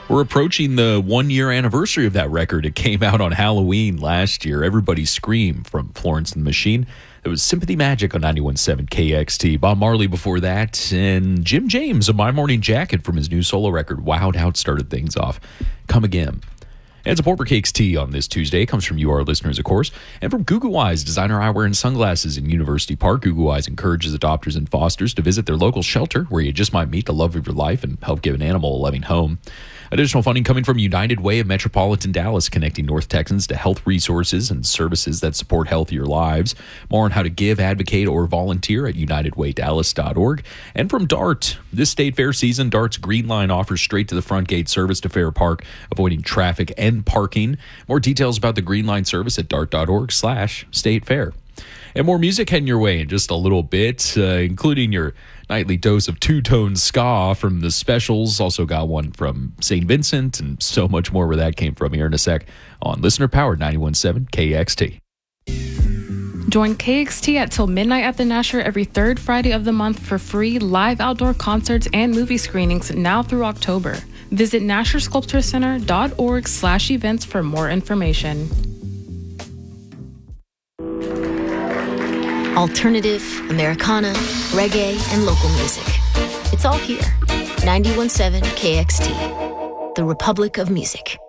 We're approaching the 1-year anniversary of that record. It came out on Halloween last year. Everybody Scream from Florence and the Machine. It was Sympathy Magic on 91.7 KXT. Bob Marley before that. And Jim James, a My Morning Jacket from his new solo record, Wowed Out, started things off. Come Again. And support for KXT on this Tuesday comes from you, our listeners, of course, and from Goo Goo Eyes, designer eyewear and sunglasses in University Park. Goo Goo Eyes encourages adopters and fosters to visit their local shelter where you just might meet the love of your life and help give an animal a loving home. Additional funding coming from United Way of Metropolitan Dallas, connecting North Texans to health resources and services that support healthier lives. More on how to give, advocate, or volunteer at unitedwaydallas.org. And from DART, this state fair season, DART's Green Line offers straight to the front gate service to Fair Park, avoiding traffic and parking. More details about the Green Line service at dart.org/state fair. And more music heading your way in just a little bit, including your nightly dose of two-tone ska from the Specials. Also got one from St. Vincent and so much more where that came from here in a sec on listener-powered 91.7 KXT. Join KXT at till midnight at the Nasher every third Friday of the month for free live outdoor concerts and movie screenings now through October. Visit NasherSculptureCenter.org/events for more information. Alternative, Americana, reggae, and local music. It's all here. 91.7 KXT, the Republic of Music.